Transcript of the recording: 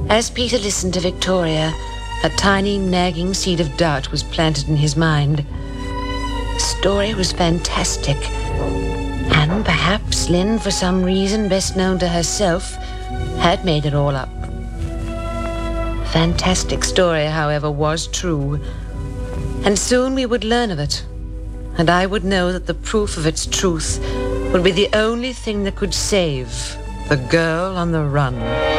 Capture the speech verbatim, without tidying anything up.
As Peter listened to Victoria, a tiny nagging seed of doubt was planted in his mind. The story was fantastic, and perhaps Lynn, for some reason best known to herself, had made it all up. Fantastic story, however, was true, and soon we would learn of it, and I would know that the proof of its truth would be the only thing that could save the girl on the run.